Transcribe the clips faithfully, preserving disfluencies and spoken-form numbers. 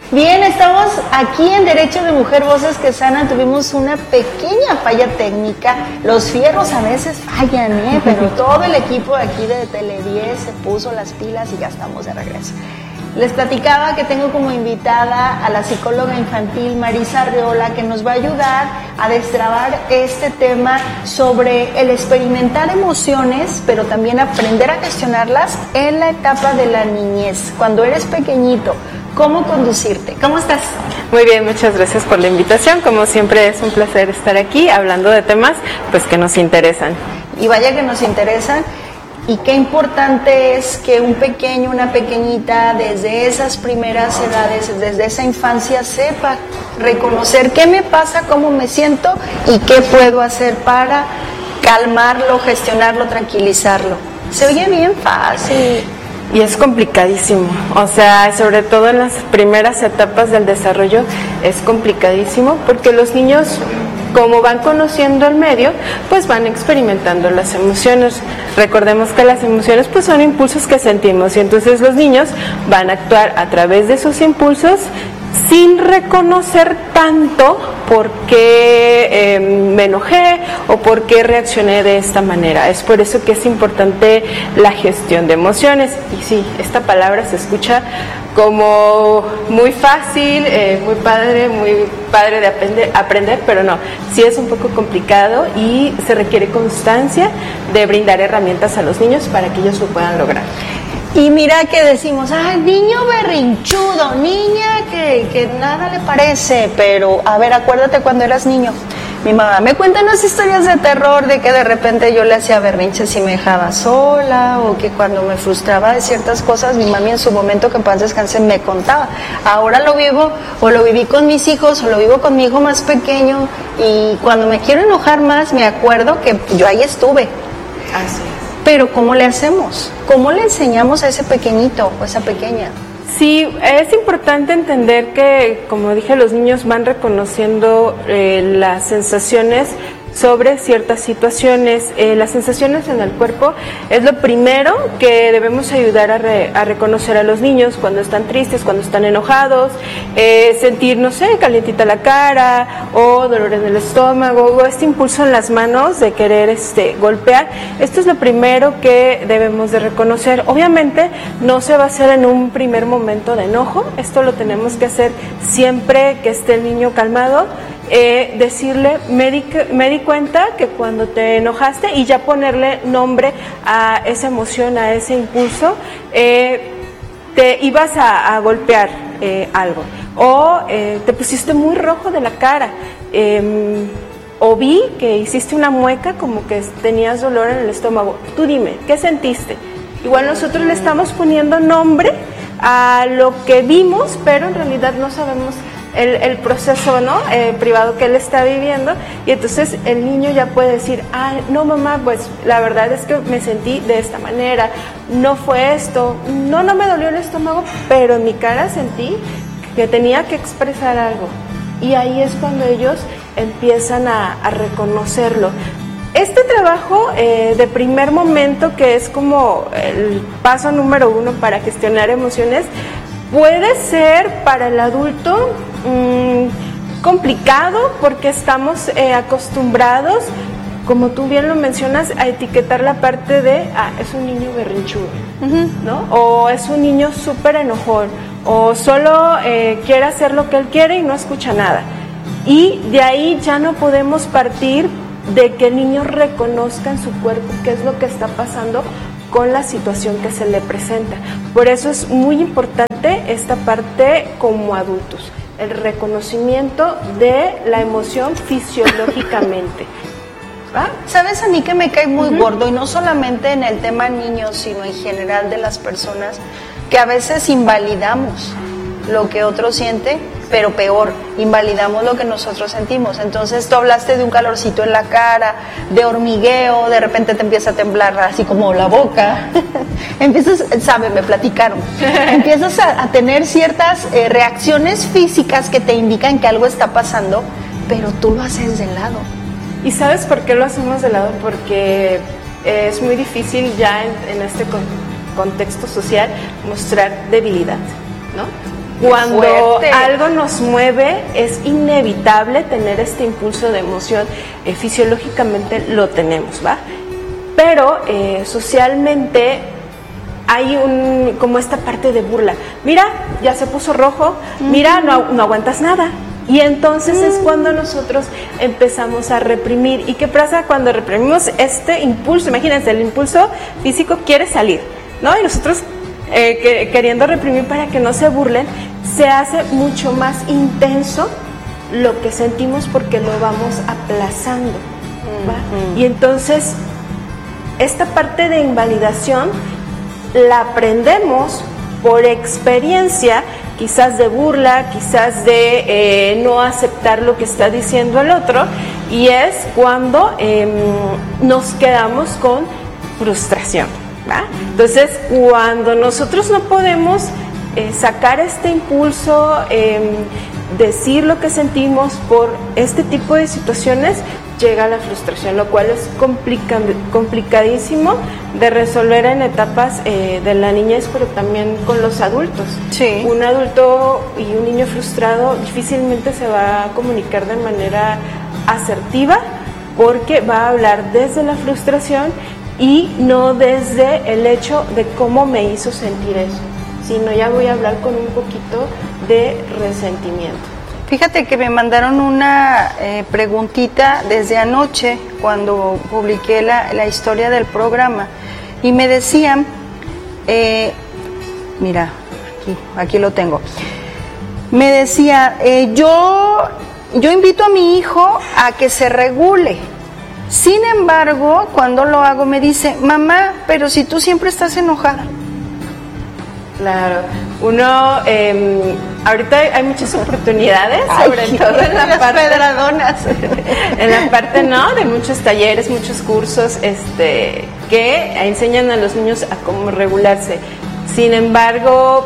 Bien, estamos aquí en Derecho de Mujer Voces que Sanan. Tuvimos una pequeña falla técnica. Los fierros a veces fallan, ¿eh? Pero todo el equipo de aquí de Tele diez se puso las pilas y ya estamos de regreso. Les platicaba que tengo como invitada a la psicóloga infantil Marisa Arreola, que nos va a ayudar a destrabar este tema sobre el experimentar emociones, pero también aprender a gestionarlas en la etapa de la niñez, cuando eres pequeñito. ¿Cómo conducirte? ¿Cómo estás? Muy bien, muchas gracias por la invitación. Como siempre es un placer estar aquí hablando de temas pues que nos interesan. Y vaya que nos interesan. Y qué importante es que un pequeño, una pequeñita, desde esas primeras edades, desde esa infancia, sepa reconocer qué me pasa, cómo me siento y qué puedo hacer para calmarlo, gestionarlo, tranquilizarlo. Se oye bien fácil. Y es complicadísimo, o sea, sobre todo en las primeras etapas del desarrollo es complicadísimo porque los niños, como van conociendo el medio, pues van experimentando las emociones. Recordemos que las emociones pues son impulsos que sentimos y entonces los niños van a actuar a través de esos impulsos sin reconocer tanto por qué eh, me enojé o por qué reaccioné de esta manera. Es por eso que es importante la gestión de emociones. Y sí, esta palabra se escucha como muy fácil, eh, muy padre, muy padre de aprender, aprender, pero no, sí es un poco complicado y se requiere constancia de brindar herramientas a los niños para que ellos lo puedan lograr. Y mira que decimos, ah, niño berrinchudo, niña que, que nada le parece, pero a ver, acuérdate cuando eras niño. Mi mamá me cuenta unas historias de terror de que de repente yo le hacía berrinches y me dejaba sola, o que cuando me frustraba de ciertas cosas, mi mami en su momento, que en paz descanse, me contaba. Ahora lo vivo, o lo viví con mis hijos, o lo vivo con mi hijo más pequeño, y cuando me quiero enojar más, me acuerdo que yo ahí estuve. Así es. Pero ¿cómo le hacemos? ¿Cómo le enseñamos a ese pequeñito o esa pequeña? Sí, es importante entender que, como dije, los niños van reconociendo eh, las sensaciones sobre ciertas situaciones. Eh, las sensaciones en el cuerpo es lo primero que debemos ayudar a, re, a reconocer a los niños cuando están tristes, cuando están enojados, eh, sentir, no sé, calientita la cara o dolor en el estómago o este impulso en las manos de querer este, golpear. Esto es lo primero que debemos de reconocer. Obviamente no se va a hacer en un primer momento de enojo, esto lo tenemos que hacer siempre que esté el niño calmado. Eh, decirle, me di, me di cuenta que cuando te enojaste, y ya ponerle nombre a esa emoción, a ese impulso, eh, te ibas a, a golpear eh, algo, o eh, te pusiste muy rojo de la cara, eh, o vi que hiciste una mueca como que tenías dolor en el estómago. Tú dime, ¿qué sentiste? Igual nosotros le estamos poniendo nombre a lo que vimos, pero en realidad no sabemos El, el proceso, ¿no? Eh, privado que él está viviendo, y entonces el niño ya puede decir, ah, no mamá, pues la verdad es que me sentí de esta manera, no fue esto, no, no me dolió el estómago, pero en mi cara sentí que tenía que expresar algo, y ahí es cuando ellos empiezan a, a reconocerlo. Este trabajo eh, de primer momento, que es como el paso número uno para gestionar emociones, puede ser para el adulto mmm, complicado porque estamos eh, acostumbrados, como tú bien lo mencionas, a etiquetar la parte de, ah, es un niño berrinchudo, uh-huh. ¿no? O es un niño súper enojón, o solo eh, quiere hacer lo que él quiere y no escucha nada. Y de ahí ya no podemos partir de que el niño reconozca en su cuerpo qué es lo que está pasando con la situación que se le presenta. Por eso es muy importante esta parte como adultos, el reconocimiento de la emoción fisiológicamente. ¿Ah? ¿Sabes a mí que me cae muy uh-huh. gordo? Y no solamente en el tema niños, sino en general de las personas, que a veces invalidamos lo que otro siente, pero peor, invalidamos lo que nosotros sentimos. Entonces tú hablaste de un calorcito en la cara, de hormigueo, de repente te empieza a temblar así como la boca, empiezas, sabe, me platicaron, empiezas a, a tener ciertas eh, reacciones físicas que te indican que algo está pasando, pero tú lo haces de lado. ¿Y sabes por qué lo hacemos de lado? Porque es muy difícil ya en, en este con, contexto social mostrar debilidad, ¿no? Cuando algo nos mueve, es inevitable tener este impulso de emoción. Eh, fisiológicamente lo tenemos, ¿va? Pero eh, socialmente hay un como esta parte de burla. Mira, ya se puso rojo. Mira, no, no aguantas nada. Y entonces mm. es cuando nosotros empezamos a reprimir. ¿Y qué pasa cuando reprimimos este impulso? Imagínense, el impulso físico quiere salir, ¿no? Y nosotros eh, que, queriendo reprimir para que no se burlen, se hace mucho más intenso lo que sentimos porque lo vamos aplazando, ¿va? Mm-hmm. Y entonces esta parte de invalidación la aprendemos por experiencia, quizás de burla, quizás de eh, no aceptar lo que está diciendo el otro, y es cuando eh, nos quedamos con frustración, ¿va? Entonces, cuando nosotros no podemos eh, sacar este impulso, eh, decir lo que sentimos por este tipo de situaciones, llega la frustración, lo cual es complica, complicadísimo de resolver en etapas eh, de la niñez, pero también con los adultos. Sí. Un adulto y un niño frustrado difícilmente se va a comunicar de manera asertiva, porque va a hablar desde la frustración y no desde el hecho de cómo me hizo sentir eso, sino ya voy a hablar con un poquito de resentimiento. Fíjate que me mandaron una eh, preguntita desde anoche cuando publiqué la, la historia del programa y me decían, eh, mira, aquí, aquí lo tengo, me decía, eh, yo, yo invito a mi hijo a que se regule, sin embargo, cuando lo hago me dice, mamá, pero si tú siempre estás enojada. Claro, uno, eh, ahorita hay muchas oportunidades, sobre Ay, todo en la las parte, pedradonas. en la parte, ¿no? De muchos talleres, muchos cursos, este, que enseñan a los niños a cómo regularse. Sin embargo,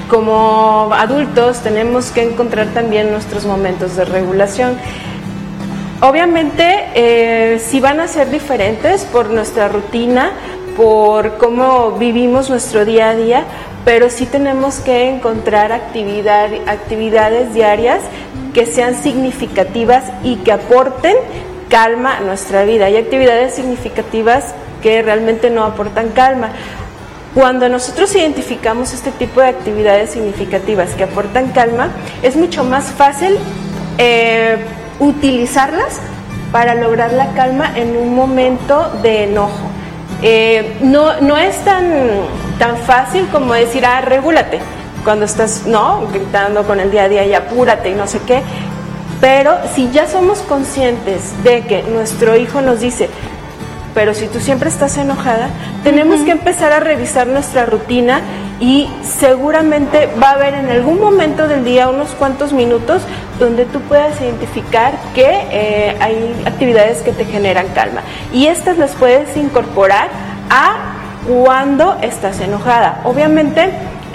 como adultos tenemos que encontrar también nuestros momentos de regulación. Obviamente, eh, sí van a ser diferentes por nuestra rutina, por cómo vivimos nuestro día a día, pero sí tenemos que encontrar actividad, actividades diarias que sean significativas y que aporten calma a nuestra vida. Hay actividades significativas que realmente no aportan calma. Cuando nosotros identificamos este tipo de actividades significativas que aportan calma, es mucho más fácil eh, utilizarlas para lograr la calma en un momento de enojo. Eh, no, no es tan, tan fácil como decir, ah, regúlate, cuando estás, no, gritando con el día a día y apúrate y no sé qué, pero si ya somos conscientes de que nuestro hijo nos dice, pero si tú siempre estás enojada, tenemos uh-huh. que empezar a revisar nuestra rutina y seguramente va a haber en algún momento del día unos cuantos minutos donde tú puedas identificar que eh, hay actividades que te generan calma y estas las puedes incorporar a cuando estás enojada. Obviamente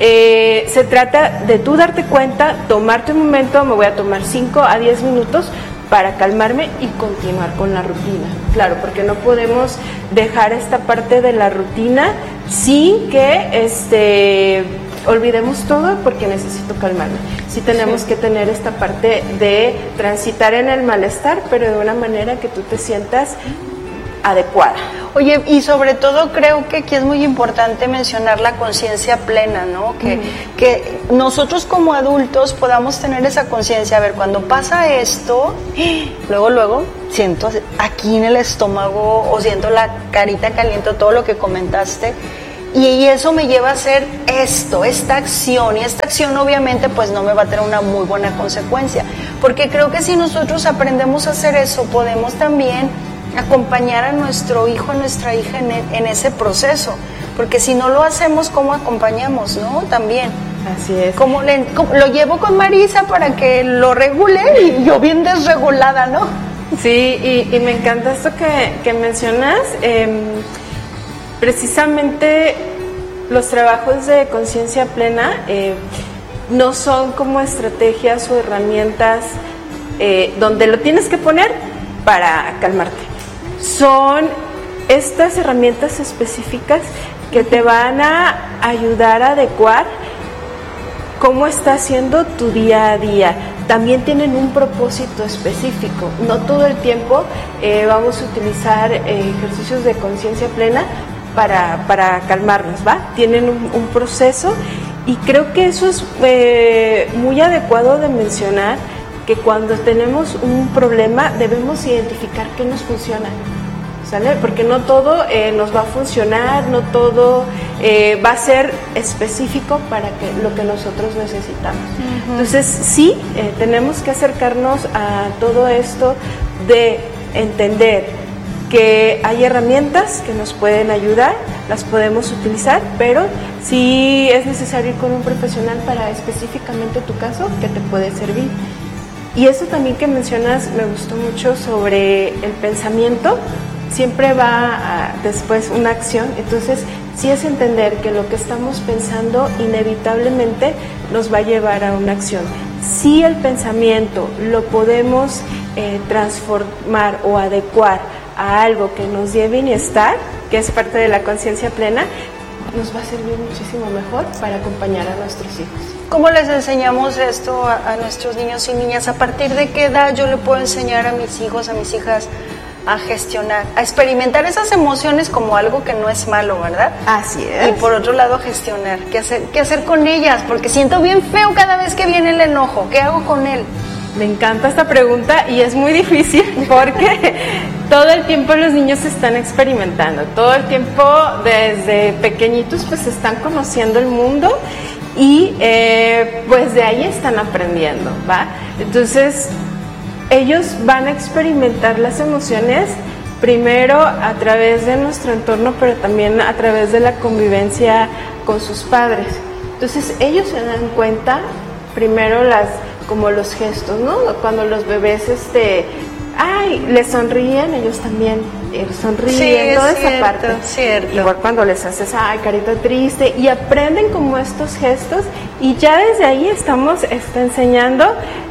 eh, se trata de tú darte cuenta, tomarte un momento, me voy a tomar cinco a diez minutos para calmarme y continuar con la rutina. Claro, porque no podemos dejar esta parte de la rutina sin que este, olvidemos todo porque necesito calmarme. Sí tenemos sí. que tener esta parte de transitar en el malestar, pero de una manera que tú te sientas adecuada. Oye, y sobre todo creo que aquí es muy importante mencionar la conciencia plena, ¿no? Que, uh-huh. que nosotros como adultos podamos tener esa conciencia. A ver, cuando pasa esto, luego, luego siento aquí en el estómago o siento la carita caliente, todo lo que comentaste, y, y eso me lleva a hacer esto, esta acción, y esta acción obviamente pues no me va a tener una muy buena consecuencia, porque creo que si nosotros aprendemos a hacer eso, podemos también acompañar a nuestro hijo, a nuestra hija en, en ese proceso, porque si no lo hacemos, ¿cómo acompañamos, no? También. Así es. ¿Cómo le, cómo, lo llevo con Marisa para que lo regule y yo bien desregulada, ¿no? Sí, y, y me encanta esto que, que mencionas. Eh, precisamente los trabajos de conciencia plena eh, no son como estrategias o herramientas eh, donde lo tienes que poner para calmarte. Son estas herramientas específicas que te van a ayudar a adecuar cómo está haciendo tu día a día. También tienen un propósito específico. No todo el tiempo eh, vamos a utilizar eh, ejercicios de conciencia plena para, para calmarnos, ¿va? Tienen un, un proceso y creo que eso es eh, muy adecuado de mencionar, que cuando tenemos un problema debemos identificar qué nos funciona, ¿sale? Porque no todo eh, nos va a funcionar, no todo eh, va a ser específico para que, lo que nosotros necesitamos. Uh-huh. Entonces sí, eh, tenemos que acercarnos a todo esto de entender que hay herramientas que nos pueden ayudar, las podemos utilizar, pero sí es necesario ir con un profesional para específicamente tu caso que te puede servir. Y eso también que mencionas me gustó mucho sobre el pensamiento, siempre va a, después una acción, entonces sí es entender que lo que estamos pensando inevitablemente nos va a llevar a una acción. Si el pensamiento lo podemos eh, transformar o adecuar a algo que nos dé bienestar, que es parte de la conciencia plena, nos va a servir muchísimo mejor para acompañar a nuestros hijos. ¿Cómo les enseñamos esto a, a nuestros niños y niñas? ¿A partir de qué edad yo le puedo enseñar a mis hijos, a mis hijas a gestionar, a experimentar esas emociones como algo que no es malo, ¿verdad? Así es. Y por otro lado, a gestionar. ¿Qué hacer, qué hacer con ellas? Porque siento bien feo cada vez que viene el enojo. ¿Qué hago con él? Me encanta esta pregunta y es muy difícil porque todo el tiempo los niños están experimentando, todo el tiempo desde pequeñitos pues están conociendo el mundo y eh, pues de ahí están aprendiendo, ¿va? Entonces ellos van a experimentar las emociones primero a través de nuestro entorno, pero también a través de la convivencia con sus padres. Entonces ellos se dan cuenta primero las como los gestos, ¿no? Cuando los bebés este ay, les sonríen, ellos también eh, sonríen, sí, toda cierto, esa parte. Cierto. Igual cuando les haces ay, carita triste, y aprenden como estos gestos y ya desde ahí estamos está enseñando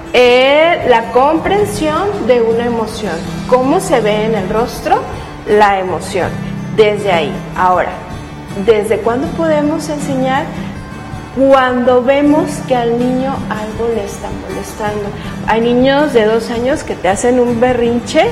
eh, la comprensión de una emoción, cómo se ve en el rostro la emoción, desde ahí. Ahora, ¿desde cuándo podemos enseñar? Cuando vemos que al niño algo le está molestando. Hay niños de dos años que te hacen un berrinche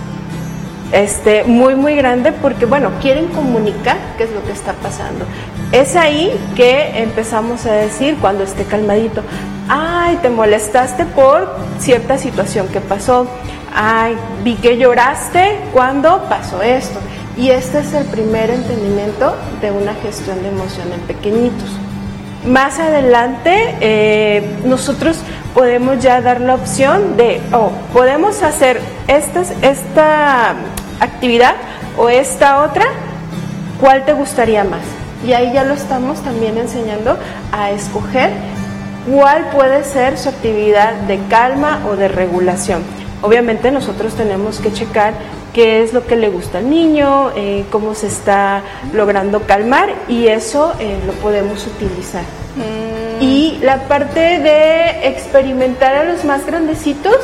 este, muy muy grande porque bueno, quieren comunicar qué es lo que está pasando. Es ahí que empezamos a decir cuando esté calmadito, ay, te molestaste por cierta situación que pasó, ay, vi que lloraste cuando pasó esto. Y este es el primer entendimiento de una gestión de emoción en pequeñitos. Más adelante eh, nosotros podemos ya dar la opción de, oh, podemos hacer estas, esta actividad o esta otra, ¿cuál te gustaría más? Y ahí ya lo estamos también enseñando a escoger cuál puede ser su actividad de calma o de regulación. Obviamente nosotros tenemos que checar qué es lo que le gusta al niño, eh, cómo se está logrando calmar y eso eh, lo podemos utilizar. Mm. Y la parte de experimentar a los más grandecitos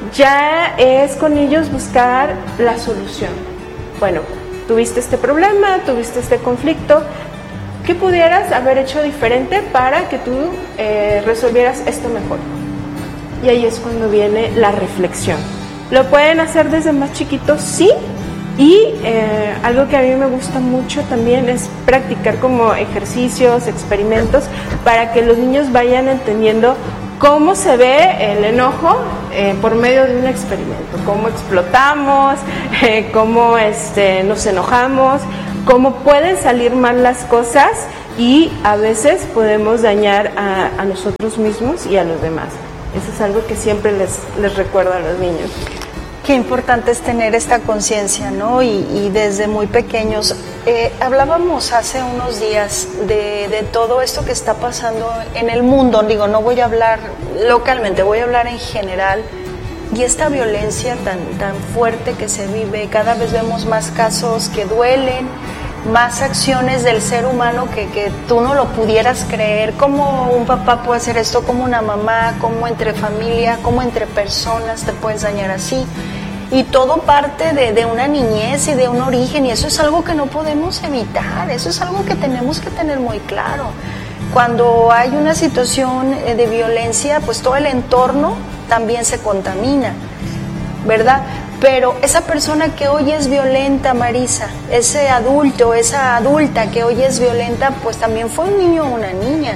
ya es con ellos buscar la solución. Bueno, tuviste este problema, tuviste este conflicto, ¿qué pudieras haber hecho diferente para que tú eh, resolvieras esto mejor? Y ahí es cuando viene la reflexión. Lo pueden hacer desde más chiquitos, sí, y eh, algo que a mí me gusta mucho también es practicar como ejercicios, experimentos, para que los niños vayan entendiendo cómo se ve el enojo eh, por medio de un experimento, cómo explotamos, eh, cómo este, nos enojamos, cómo pueden salir mal las cosas y a veces podemos dañar a, a nosotros mismos y a los demás. Eso es algo que siempre les, les recuerdo a los niños. Qué importante es tener esta conciencia, ¿no? Y, y desde muy pequeños. Eh, hablábamos hace unos días de, de todo esto que está pasando en el mundo. Digo, no voy a hablar localmente, voy a hablar en general. Y esta violencia tan, tan fuerte que se vive, cada vez vemos más casos que duelen, más acciones del ser humano que, que tú no lo pudieras creer. ¿Cómo un papá puede hacer esto? ¿Cómo una mamá? ¿Cómo entre familia? ¿Cómo entre personas te puedes dañar así? Y todo parte de, de una niñez y de un origen, y eso es algo que no podemos evitar, eso es algo que tenemos que tener muy claro. cuando hay una situación de violencia, pues todo el entorno también se contamina, ¿verdad? Pero esa persona que hoy es violenta, Marisa, ese adulto, esa adulta que hoy es violenta, pues también fue un niño o una niña.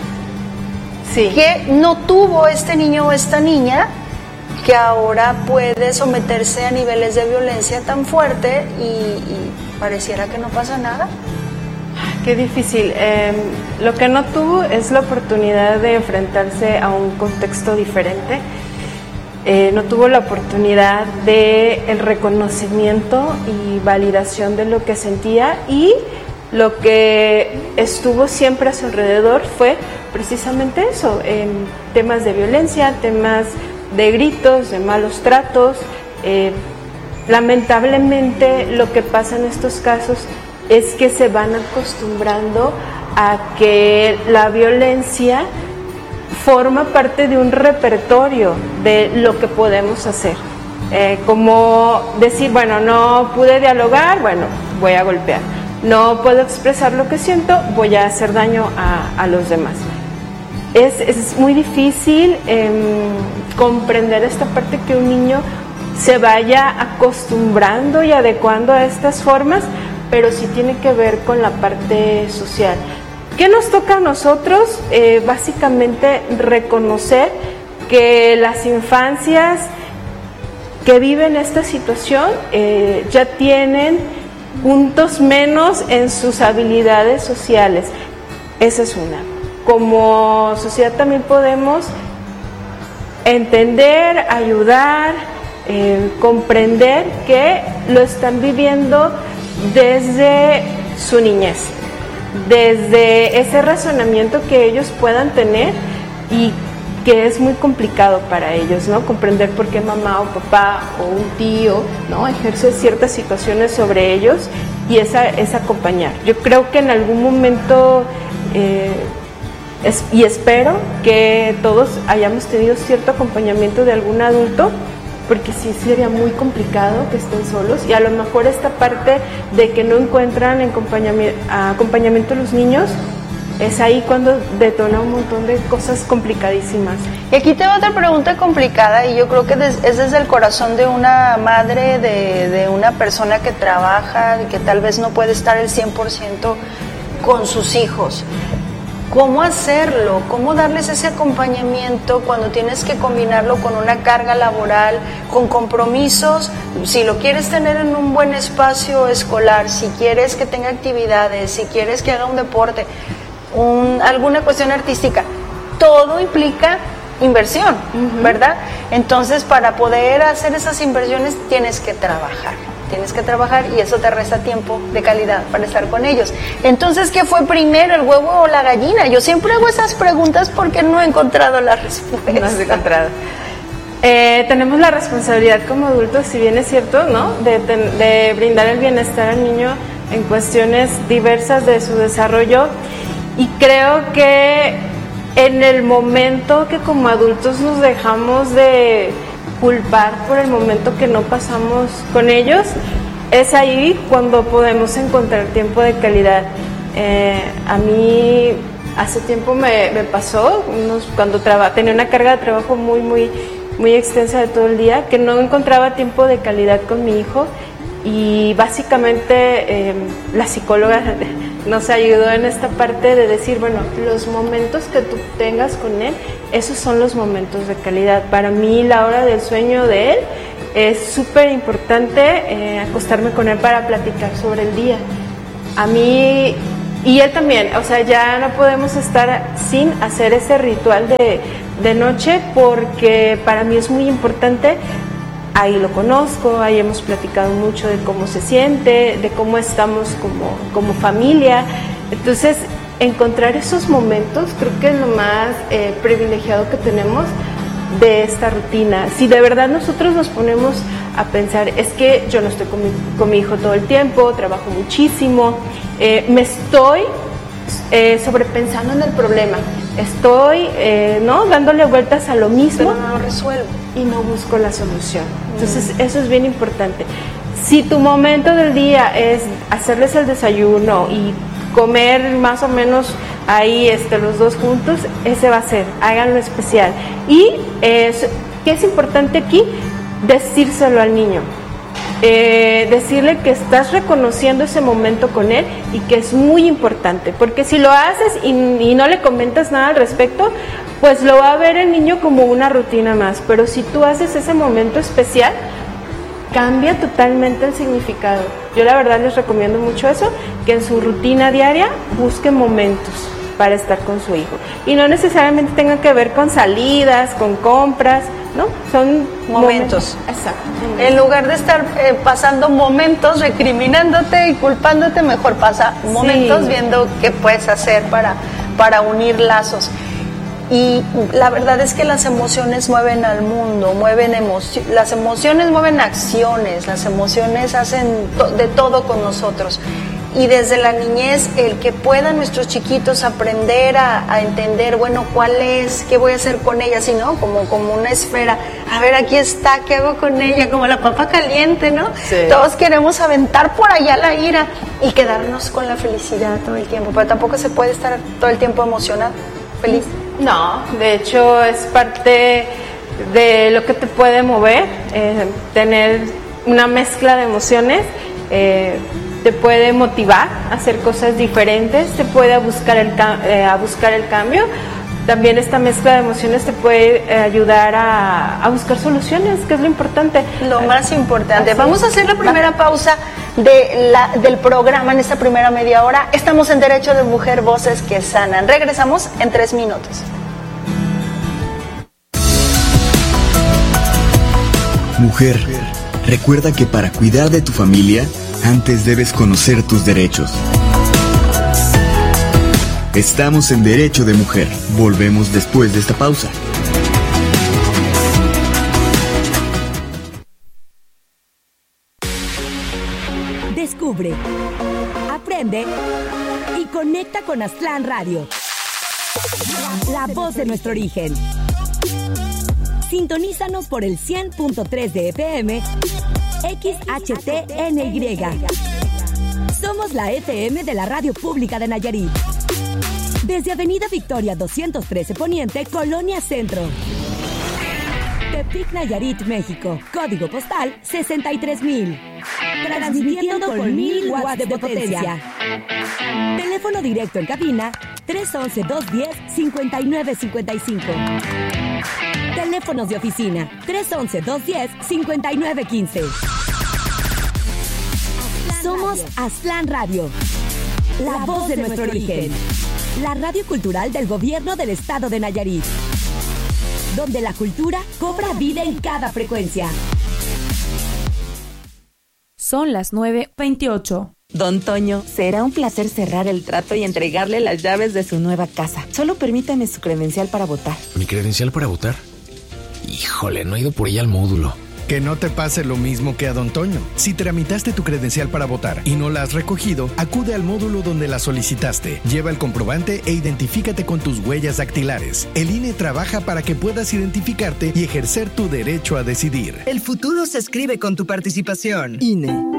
Sí. Que no tuvo este niño o esta niña que ahora puede someterse a niveles de violencia tan fuerte y, y pareciera que no pasa nada. Qué difícil. Eh, lo que no tuvo es la oportunidad de enfrentarse a un contexto diferente. Eh, no tuvo la oportunidad de el reconocimiento y validación de lo que sentía, y lo que estuvo siempre a su alrededor fue precisamente eso, eh, temas de violencia, temas de gritos, de malos tratos. Eh, lamentablemente lo que pasa en estos casos es que se van acostumbrando a que la violencia forma parte de un repertorio de lo que podemos hacer. Eh, como decir, bueno, no pude dialogar, bueno, voy a golpear. No puedo expresar lo que siento, voy a hacer daño a, a los demás. Es, es muy difícil eh, comprender esta parte, que un niño se vaya acostumbrando y adecuando a estas formas, pero sí tiene que ver con la parte social. ¿Qué nos toca a nosotros? Eh, básicamente reconocer que las infancias que viven esta situación eh, ya tienen puntos menos en sus habilidades sociales. Esa es una. Como sociedad también podemos entender, ayudar, eh, comprender que lo están viviendo desde su niñez, desde ese razonamiento que ellos puedan tener, y que es muy complicado para ellos, ¿no? Comprender por qué mamá o papá o un tío, ¿no?, ejerce ciertas situaciones sobre ellos, y esa es acompañar. Yo creo que en algún momento eh, es, y espero que todos hayamos tenido cierto acompañamiento de algún adulto, porque sí sería muy complicado que estén solos, y a lo mejor esta parte de que no encuentran acompañamiento, acompañamiento los niños, es ahí cuando detona un montón de cosas complicadísimas. Y aquí te va otra pregunta complicada, y yo creo que es desde el corazón de una madre, de, de una persona que trabaja, que tal vez no puede estar el cien por ciento con sus hijos. ¿Cómo hacerlo? ¿Cómo darles ese acompañamiento cuando tienes que combinarlo con una carga laboral, con compromisos? Si lo quieres tener en un buen espacio escolar, si quieres que tenga actividades, si quieres que haga un deporte, un, alguna cuestión artística, todo implica inversión, uh-huh. ¿verdad? Entonces, para poder hacer esas inversiones tienes que trabajar. Tienes que trabajar, y eso te resta tiempo de calidad para estar con ellos. Entonces, ¿qué fue primero, el huevo o la gallina? Yo siempre hago esas preguntas porque no he encontrado la respuesta. No has encontrado. Eh, tenemos la responsabilidad como adultos, si bien es cierto, ¿no?, de, de brindar el bienestar al niño en cuestiones diversas de su desarrollo, y creo que en el momento que como adultos nos dejamos de culpar por el momento que no pasamos con ellos, es ahí cuando podemos encontrar tiempo de calidad. Eh, a mí hace tiempo me, me pasó, unos, cuando traba, tenía una carga de trabajo muy, muy, muy extensa de todo el día, que no encontraba tiempo de calidad con mi hijo, y básicamente eh, la psicóloga nos ayudó en esta parte de decir, bueno, los momentos que tú tengas con él, esos son los momentos de calidad. Para mí la hora del sueño de él es súper importante, eh, acostarme con él para platicar sobre el día. A mí, y él también, o sea, ya no podemos estar sin hacer ese ritual de, de noche, porque para mí es muy importante. Ahí lo conozco, ahí hemos platicado mucho de cómo se siente, de cómo estamos como, como familia. Entonces, encontrar esos momentos creo que es lo más eh, privilegiado que tenemos de esta rutina. Si de verdad nosotros nos ponemos a pensar, es que yo no estoy con mi, con mi hijo todo el tiempo, trabajo muchísimo, eh, me estoy eh, sobrepensando en el problema, estoy eh, ¿no? dándole vueltas a lo mismo, pero no lo resuelvo y no busco la solución. Entonces, eso es bien importante. Si tu momento del día es hacerles el desayuno y comer más o menos ahí este, los dos juntos, ese va a ser, háganlo especial. Y es, ¿qué es importante aquí? Decírselo al niño. Eh, decirle que estás reconociendo ese momento con él y que es muy importante, porque si lo haces y, y no le comentas nada al respecto, pues lo va a ver el niño como una rutina más, pero si tú haces ese momento especial, cambia totalmente el significado. Yo la verdad les recomiendo mucho eso, que en su rutina diaria busquen momentos para estar con su hijo, y no necesariamente tengan que ver con salidas, con compras, ¿no? Son momentos. momentos. Exacto. En lugar de estar eh, pasando momentos recriminándote y culpándote, mejor pasa momentos sí. viendo qué puedes hacer para, para unir lazos. Y la verdad es que las emociones mueven al mundo, mueven emoci- las emociones mueven acciones, las emociones hacen to- de todo con nosotros. Y desde la niñez, el que puedan nuestros chiquitos aprender a, a entender, bueno, cuál es, qué voy a hacer con ella, si no, como, como una esfera, a ver, aquí está, ¿qué hago con ella? Como la papa caliente, ¿no? Sí. Todos queremos aventar por allá la ira y quedarnos con la felicidad todo el tiempo, pero tampoco se puede estar todo el tiempo emocionado, feliz. No, de hecho es parte de lo que te puede mover, eh, tener una mezcla de emociones, eh, te puede motivar a hacer cosas diferentes, te puede a buscar el, eh, a buscar el cambio. También esta mezcla de emociones te puede eh, ayudar a, a buscar soluciones, que es lo importante. Lo más importante. Así Vamos a hacer la primera Va. pausa de la, del programa en esta primera media hora. Estamos en Derecho de Mujer, Voces que Sanan. Regresamos en tres minutos. Mujer, recuerda que para cuidar de tu familia, antes debes conocer tus derechos. Estamos en Derecho de Mujer. Volvemos después de esta pausa. Descubre, aprende y conecta con Aztlán Radio. La voz de nuestro origen. Sintonízanos por el cien punto tres de F M, X H T N Y. Somos la F M de la Radio Pública de Nayarit. Desde Avenida Victoria doscientos trece Poniente, Colonia Centro. Tepic, Nayarit, México. Código postal sesenta y tres mil. Transmitiendo con mil watts de potencia. Teléfono directo en cabina tres once, dos diez, cincuenta y nueve cincuenta y cinco. Teléfonos de oficina tres once, dos diez, cincuenta y nueve quince. Somos Aztlán Radio, la voz de nuestro origen. La radio cultural del gobierno del estado de Nayarit, donde la cultura cobra vida en cada frecuencia. Son las nueve veintiocho. Don Toño, será un placer cerrar el trato y entregarle las llaves de su nueva casa. Solo permítame su credencial para votar. ¿Mi credencial para votar? Híjole, no he ido por ella al módulo. Que no te pase lo mismo que a Don Toño. Si tramitaste tu credencial para votar y no la has recogido, acude al módulo donde la solicitaste. Lleva el comprobante e identifícate con tus huellas dactilares. El I N E trabaja para que puedas identificarte y ejercer tu derecho a decidir. El futuro se escribe con tu participación. I N E.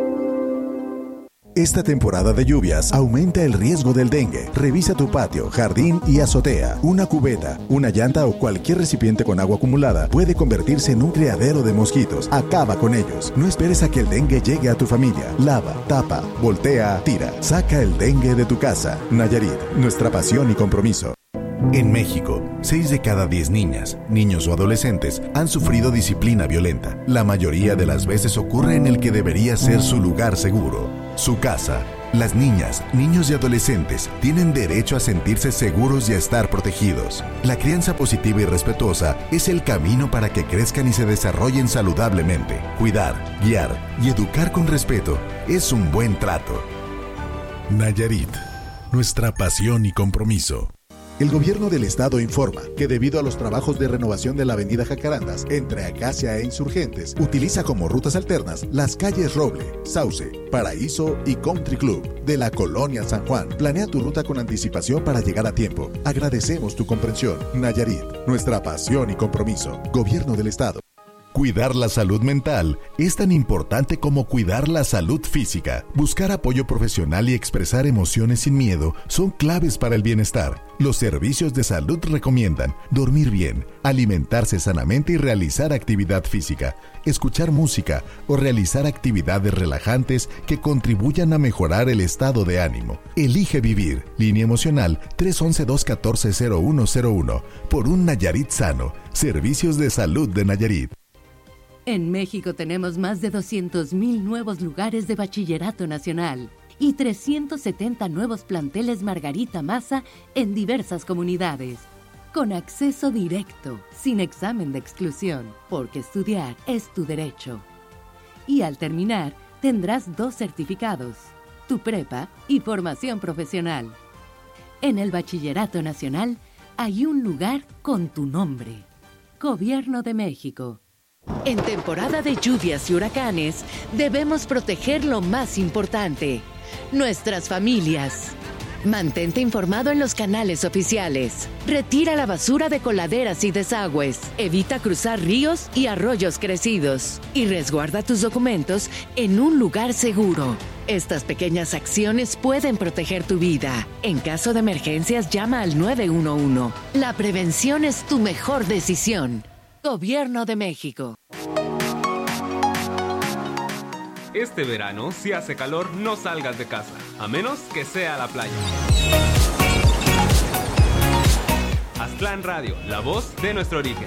Esta temporada de lluvias aumenta el riesgo del dengue. Revisa tu patio, jardín y azotea. Una cubeta, una llanta o cualquier recipiente con agua acumulada puede convertirse en un criadero de mosquitos. Acaba con ellos. No esperes a que el dengue llegue a tu familia. Lava, tapa, voltea, tira. Saca el dengue de tu casa. Nayarit, nuestra pasión y compromiso. En México, seis de cada diez niñas, niños o adolescentes han sufrido disciplina violenta. La mayoría de las veces ocurre en el que debería ser su lugar seguro, su casa. Las niñas, niños y adolescentes tienen derecho a sentirse seguros y a estar protegidos. La crianza positiva y respetuosa es el camino para que crezcan y se desarrollen saludablemente. Cuidar, guiar y educar con respeto es un buen trato. Nayarit, nuestra pasión y compromiso. El gobierno del estado informa que debido a los trabajos de renovación de la avenida Jacarandas entre Acacia e Insurgentes, utiliza como rutas alternas las calles Roble, Sauce, Paraíso y Country Club de la colonia San Juan. Planea tu ruta con anticipación para llegar a tiempo. Agradecemos tu comprensión. Nayarit, nuestra pasión y compromiso. Gobierno del estado. Cuidar la salud mental es tan importante como cuidar la salud física. Buscar apoyo profesional y expresar emociones sin miedo son claves para el bienestar. Los servicios de salud recomiendan dormir bien, alimentarse sanamente y realizar actividad física, escuchar música o realizar actividades relajantes que contribuyan a mejorar el estado de ánimo. Elige vivir. Línea emocional tres once, dos catorce, cero uno cero uno. Por un Nayarit sano. Servicios de salud de Nayarit. En México tenemos más de doscientos mil nuevos lugares de bachillerato nacional y trescientos setenta nuevos planteles Margarita Maza en diversas comunidades, con acceso directo, sin examen de exclusión, porque estudiar es tu derecho. Y al terminar, tendrás dos certificados, tu prepa y formación profesional. En el Bachillerato Nacional hay un lugar con tu nombre. Gobierno de México. En temporada de lluvias y huracanes, debemos proteger lo más importante, nuestras familias. Mantente informado en los canales oficiales. Retira la basura de coladeras y desagües. Evita cruzar ríos y arroyos crecidos. Y resguarda tus documentos en un lugar seguro. Estas pequeñas acciones pueden proteger tu vida. En caso de emergencias, llama al nueve uno uno. La prevención es tu mejor decisión. Gobierno de México. Este verano, si hace calor, no salgas de casa, a menos que sea a la playa. Aztlán Radio, la voz de nuestro origen.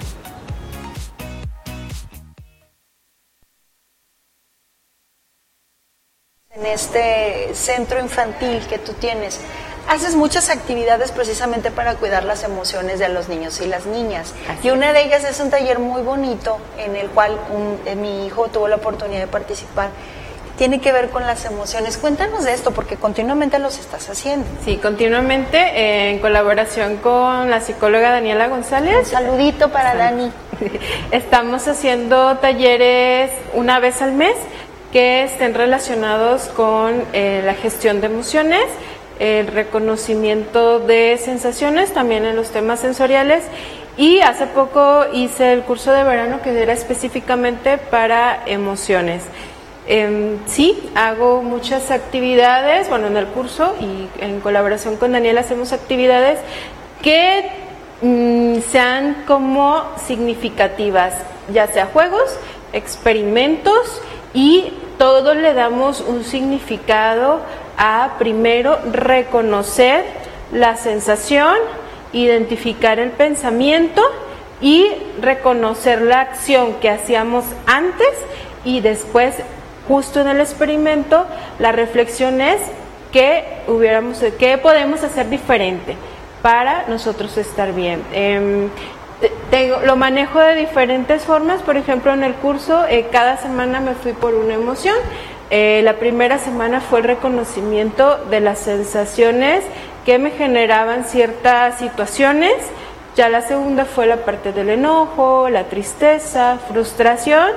En este centro infantil que tú tienes, haces muchas actividades precisamente para cuidar las emociones de los niños y las niñas. Así. Y una de ellas es un taller muy bonito en el cual un, eh, mi hijo tuvo la oportunidad de participar. Tiene que ver con las emociones. Cuéntanos de esto, porque continuamente los estás haciendo. Sí, continuamente eh, en colaboración con la psicóloga Daniela González. Un saludito para sí. Dani. Estamos haciendo talleres una vez al mes que estén relacionados con eh, la gestión de emociones, el reconocimiento de sensaciones, también en los temas sensoriales. Y hace poco hice el curso de verano que era específicamente para emociones. Eh, sí, hago muchas actividades, bueno, en el curso y en colaboración con Daniel hacemos actividades que mm, sean como significativas, ya sea juegos, experimentos, y todo le damos un significado a primero reconocer la sensación, identificar el pensamiento y reconocer la acción que hacíamos antes, y después justo en el experimento la reflexión es qué hubiéramos, qué podemos hacer diferente para nosotros estar bien. Eh, tengo, lo manejo de diferentes formas. Por ejemplo, en el curso eh, cada semana me fui por una emoción. Eh, la primera semana fue el reconocimiento de las sensaciones que me generaban ciertas situaciones. Ya la segunda fue la parte del enojo, la tristeza, frustración.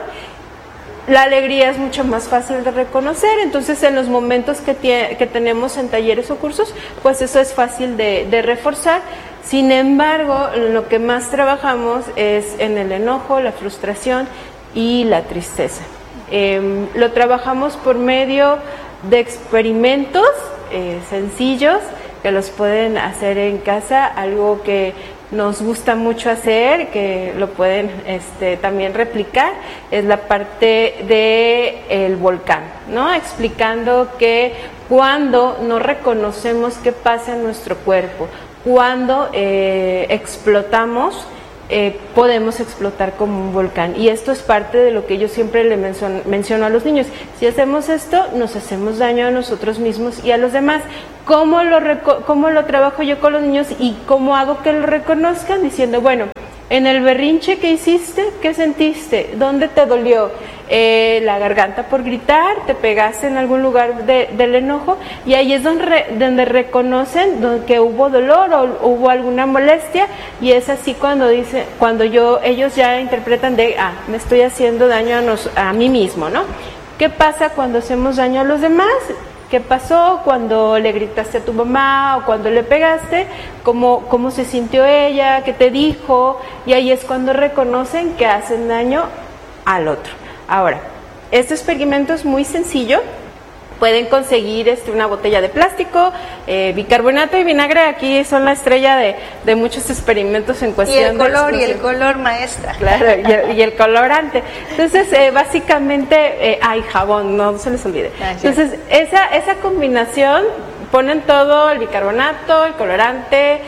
La alegría es mucho más fácil de reconocer, entonces en los momentos que, tie, que tenemos en talleres o cursos, pues eso es fácil de, de reforzar. Sin embargo, lo que más trabajamos es en el enojo, la frustración y la tristeza. Eh, lo trabajamos por medio de experimentos eh, sencillos que los pueden hacer en casa, algo que nos gusta mucho hacer, que lo pueden este, también replicar, es la parte de el volcán, ¿no? Explicando que cuando no reconocemos qué pasa en nuestro cuerpo, cuando eh, explotamos, eh, podemos explotar como un volcán. Y esto es parte de lo que yo siempre le menciono, menciono a los niños. Si hacemos esto, nos hacemos daño a nosotros mismos y a los demás. ¿Cómo lo, reco- cómo lo trabajo yo con los niños y cómo hago que lo reconozcan? Diciendo, bueno, en el berrinche que hiciste, ¿qué sentiste? ¿Dónde te dolió? Eh, la garganta por gritar, te pegaste en algún lugar de, del enojo, y ahí es donde, re, donde reconocen donde que hubo dolor o hubo alguna molestia, y es así cuando dice, cuando yo ellos ya interpretan de, ah, me estoy haciendo daño a, nos, a mí mismo, ¿no? ¿Qué pasa cuando hacemos daño a los demás? ¿Qué pasó cuando le gritaste a tu mamá o cuando le pegaste? ¿Cómo, cómo se sintió ella? ¿Qué te dijo? Y ahí es cuando reconocen que hacen daño al otro. Ahora, este experimento es muy sencillo. Pueden conseguir este, una botella de plástico, eh, bicarbonato y vinagre. Aquí son la estrella de, de muchos experimentos en cuestión. Y el color, de y el color, maestra. Claro, y el, y el colorante. Entonces, eh, básicamente, eh, hay jabón, no se les olvide. Entonces, esa, esa combinación, ponen todo, el bicarbonato, el colorante,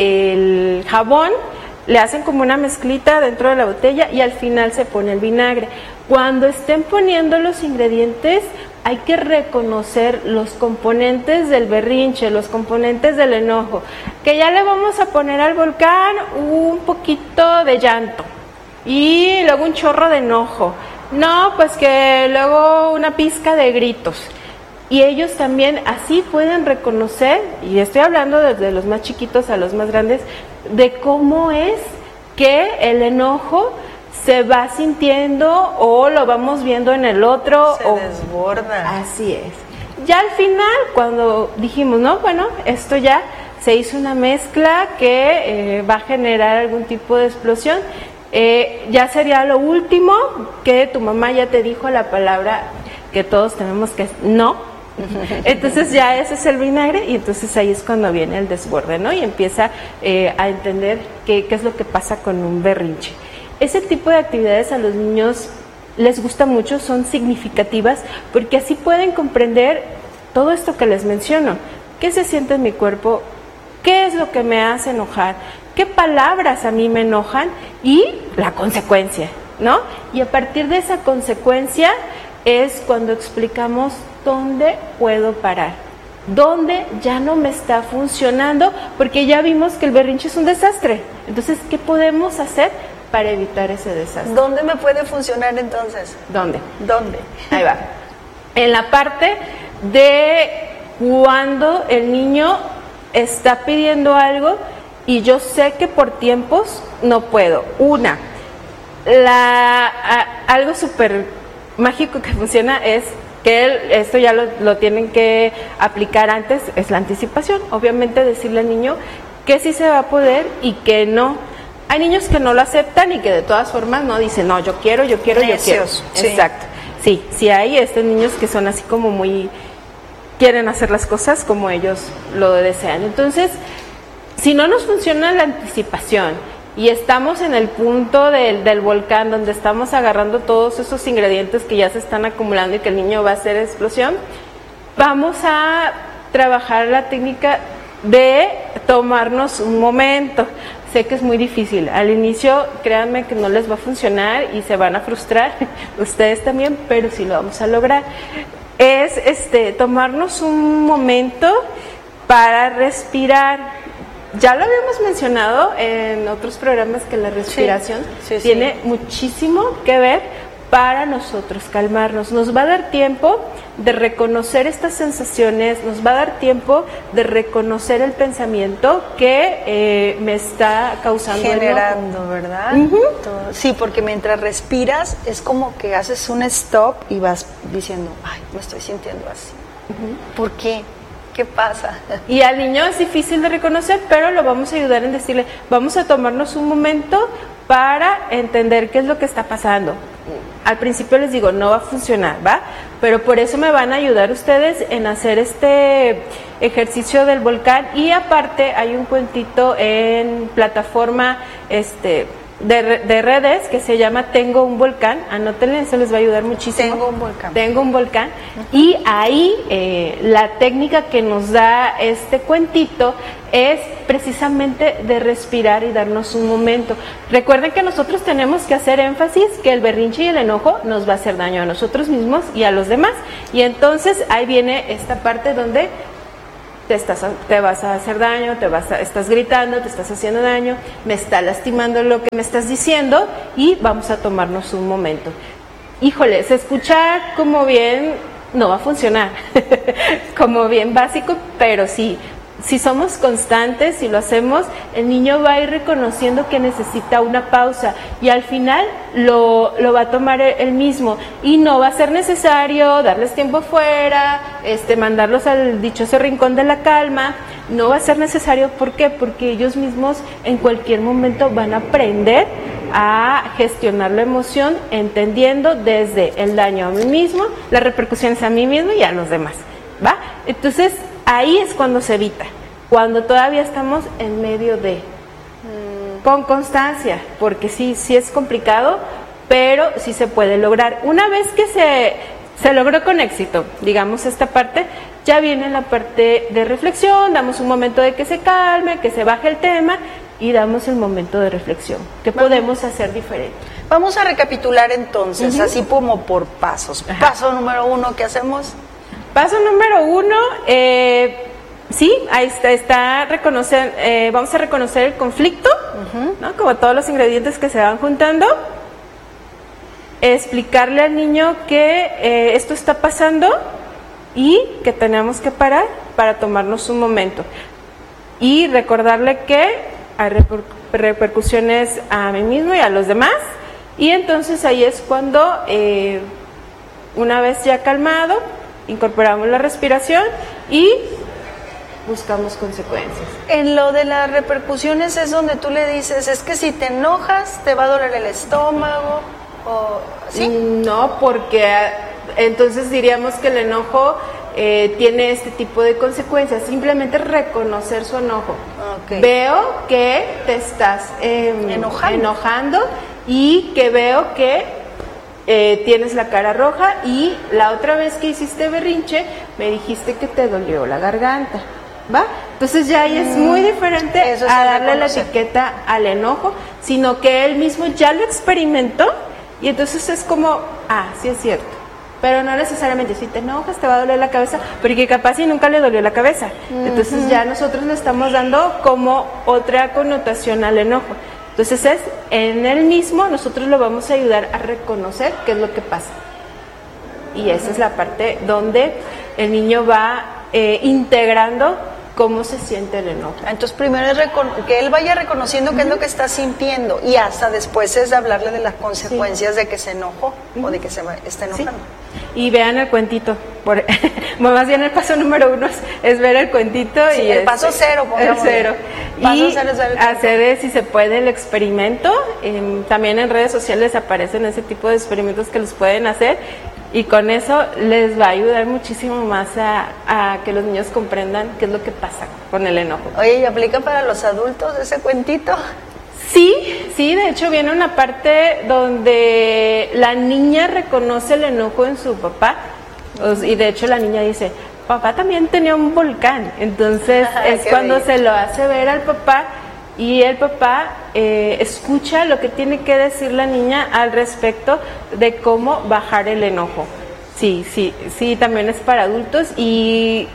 el jabón, le hacen como una mezclita dentro de la botella y al final se pone el vinagre. Cuando estén poniendo los ingredientes, hay que reconocer los componentes del berrinche, los componentes del enojo. Que ya le vamos a poner al volcán un poquito de llanto y luego un chorro de enojo. No, pues que luego una pizca de gritos. Y ellos también así pueden reconocer, y estoy hablando desde los más chiquitos a los más grandes, de cómo es que el enojo se va sintiendo o lo vamos viendo en el otro. Se o desborda. Así es. Ya al final, cuando dijimos, no, bueno, esto ya se hizo una mezcla que eh, va a generar algún tipo de explosión, eh, ya sería lo último que tu mamá ya te dijo la palabra que todos tenemos que no. Entonces ya ese es el vinagre y entonces ahí es cuando viene el desborde, ¿no? Y empieza eh, a entender qué, qué es lo que pasa con un berrinche. Ese tipo de actividades a los niños les gusta mucho, son significativas porque así pueden comprender todo esto que les menciono. ¿Qué se siente en mi cuerpo? ¿Qué es lo que me hace enojar? ¿Qué palabras a mí me enojan? Y la consecuencia, ¿no? Y a partir de esa consecuencia es cuando explicamos dónde puedo parar, dónde ya no me está funcionando, porque ya vimos que el berrinche es un desastre. Entonces, ¿qué podemos hacer para evitar ese desastre? ¿Dónde me puede funcionar entonces? ¿Dónde? ¿Dónde? Ahí va. En la parte de cuando el niño está pidiendo algo y yo sé que por tiempos no puedo. Una, la, a, algo súper mágico que funciona es que él, esto ya lo, lo tienen que aplicar antes, es la anticipación. Obviamente decirle al niño que sí se va a poder y que no. Hay niños que no lo aceptan y que de todas formas no dicen, no, yo quiero, yo quiero, Necios, yo quiero. Sí. Exacto. Sí, sí hay estos niños que son así como muy, quieren hacer las cosas como ellos lo desean. Entonces, si no nos funciona la anticipación y estamos en el punto del, del volcán donde estamos agarrando todos esos ingredientes que ya se están acumulando y que el niño va a hacer explosión, vamos a trabajar la técnica de tomarnos un momento. Sé que es muy difícil, al inicio créanme que no les va a funcionar y se van a frustrar, ustedes también, pero sí lo vamos a lograr. Es este tomarnos un momento para respirar. Ya lo habíamos mencionado en otros programas que la respiración sí, sí, tiene sí. muchísimo que ver para nosotros calmarnos. Nos va a dar tiempo de reconocer estas sensaciones, nos va a dar tiempo de reconocer el pensamiento que eh, me está causando generando, enojo. ¿verdad? Uh-huh. Sí, porque mientras respiras es como que haces un stop y vas diciendo, ay, me estoy sintiendo así. Uh-huh. ¿Por qué? ¿Qué pasa? Y al niño es difícil de reconocer, pero lo vamos a ayudar en decirle, vamos a tomarnos un momento para entender qué es lo que está pasando. Al principio les digo, no va a funcionar, ¿va? Pero por eso me van a ayudar ustedes en hacer este ejercicio del volcán. Y aparte hay un cuentito en plataforma este de, de redes que se llama Tengo un volcán. Anótenle, eso les va a ayudar muchísimo. Tengo un volcán. Tengo un volcán. Uh-huh. Y ahí eh, la técnica que nos da este cuentito es precisamente de respirar y darnos un momento. Recuerden que nosotros tenemos que hacer énfasis que el berrinche y el enojo nos va a hacer daño a nosotros mismos y a los demás. Y entonces ahí viene esta parte donde te, estás, te vas a hacer daño, te vas a, estás gritando, te estás haciendo daño, me está lastimando lo que me estás diciendo y vamos a tomarnos un momento. Híjole, se escucha como bien, no va a funcionar, como bien básico, pero sí. Si somos constantes, si lo hacemos, el niño va a ir reconociendo que necesita una pausa y al final lo, lo va a tomar él mismo y no va a ser necesario darles tiempo fuera, este, mandarlos al dichoso rincón de la calma. no va a ser necesario. ¿Por qué? Porque ellos mismos en cualquier momento van a aprender a gestionar la emoción, entendiendo desde el daño a mí mismo, las repercusiones a mí mismo y a los demás, ¿va? Entonces, ahí es cuando se evita, cuando todavía estamos en medio de, mm. con constancia, porque sí, sí es complicado, pero sí se puede lograr. Una vez que se, se logró con éxito, digamos, esta parte, ya viene la parte de reflexión, damos un momento de que se calme, que se baje el tema, y damos el momento de reflexión. ¿Qué podemos hacer diferente? Vamos a recapitular entonces, uh-huh. así como por pasos. Ajá. Paso número uno, ¿qué hacemos? Paso número uno, eh, sí, ahí está, está reconocer, eh, vamos a reconocer el conflicto, uh-huh. ¿no? Como todos los ingredientes que se van juntando. Explicarle al niño que eh, esto está pasando y que tenemos que parar para tomarnos un momento. Y recordarle que hay reper- repercusiones a mí mismo y a los demás, y entonces ahí es cuando eh, una vez ya calmado incorporamos la respiración y buscamos consecuencias. En lo de las repercusiones es donde tú le dices, es que si te enojas te va a doler el estómago, o ¿sí? No, porque entonces diríamos que el enojo Eh, tiene este tipo de consecuencias. Simplemente reconocer su enojo. Okay. Veo que te estás eh, enojando. enojando y que veo que eh, tienes la cara roja, y la otra vez que hiciste berrinche me dijiste que te dolió la garganta, ¿va? Entonces ya ahí es muy diferente es a darle la etiqueta al enojo, sino que él mismo ya lo experimentó, y entonces es como, ah, sí es cierto. Pero no necesariamente, si te enojas te va a doler la cabeza, porque capaz y nunca le dolió la cabeza. Uh-huh. Entonces ya nosotros le estamos dando como otra connotación al enojo. Entonces es, en él mismo nosotros lo vamos a ayudar a reconocer qué es lo que pasa. Y esa es la parte donde el niño va eh, integrando cómo se siente el enojo. Entonces primero es recon- que él vaya reconociendo qué uh-huh. es lo que está sintiendo, y hasta después es hablarle de las consecuencias sí. de que se enojó uh-huh. o de que se va, está enojando. Sí. Y vean el cuentito, por, más bien el paso número uno es, es ver el cuentito. Sí, y el es, paso cero, el cero. Paso y cero es ver el hacer, si se puede, el experimento. Eh, también en redes sociales aparecen ese tipo de experimentos que los pueden hacer, y con eso les va a ayudar muchísimo más a, a que los niños comprendan qué es lo que pasa con el enojo. Oye, ¿y aplica para los adultos ese cuentito? Sí, sí, de hecho viene una parte donde la niña reconoce el enojo en su papá, y de hecho la niña dice, papá también tenía un volcán. Entonces es cuando bello. Se lo hace ver al papá, y el papá eh, escucha lo que tiene que decir la niña al respecto de cómo bajar el enojo. Sí, sí, sí, también es para adultos. Y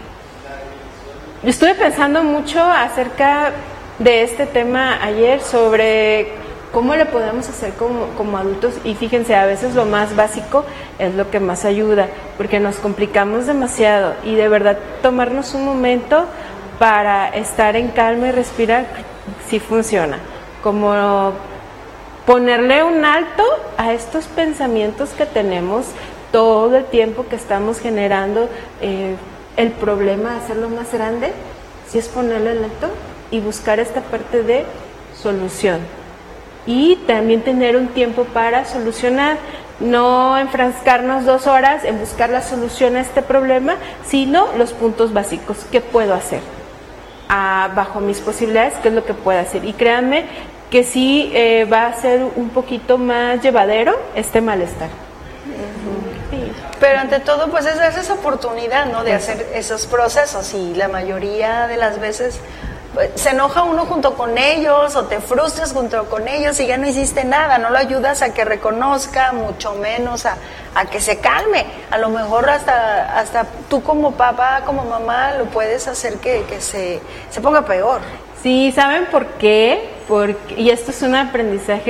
estuve pensando mucho acerca de este tema ayer, sobre cómo le podemos hacer como, como adultos, y fíjense, a veces lo más básico es lo que más ayuda, porque nos complicamos demasiado, y de verdad tomarnos un momento para estar en calma y respirar sí funciona, como ponerle un alto a estos pensamientos que tenemos todo el tiempo, que estamos generando eh, el problema, hacerlo más grande. Si es ponerle el alto y buscar esta parte de solución, y también tener un tiempo para solucionar, no enfrascarnos dos horas en buscar la solución a este problema, sino los puntos básicos. ¿Qué puedo hacer? Ah, bajo mis posibilidades, ¿qué es lo que puedo hacer? Y créanme que sí eh, va a ser un poquito más llevadero este malestar. Uh-huh. Sí. Pero ante todo, pues es esa oportunidad, ¿no?, de hacer esos procesos, y la mayoría de las veces pues, se enoja uno junto con ellos, o te frustras junto con ellos y ya no hiciste nada, no lo ayudas a que reconozca, mucho menos a, a que se calme. A lo mejor hasta hasta tú como papá, como mamá, lo puedes hacer que, que se, se ponga peor. Sí, ¿saben por qué? Porque, y esto es un aprendizaje